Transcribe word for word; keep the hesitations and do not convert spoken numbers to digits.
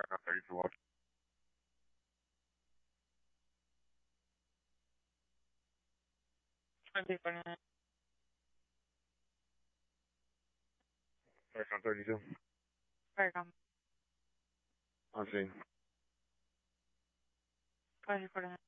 Icon thirty-two watch. twenty forty-nine. Icon thirty-two. Icon On scene. twenty forty-nine.